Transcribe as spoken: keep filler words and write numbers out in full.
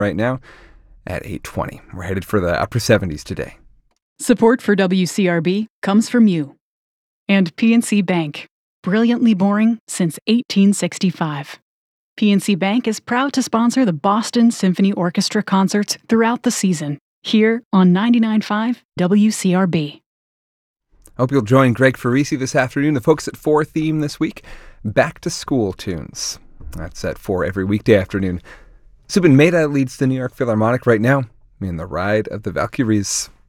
right now at eight twenty. We're headed for the upper seventies today. Support for W C R B comes from you. And P N C Bank, brilliantly boring since eighteen sixty-five. P N C Bank is proud to sponsor the Boston Symphony Orchestra concerts throughout the season, here on ninety-nine point five W C R B. Hope you'll join Greg Farisi this afternoon. The Focus at four theme this week, Back to School tunes. That's at four every weekday afternoon. Subin Mehta leads the New York Philharmonic right now in The Ride of the Valkyries.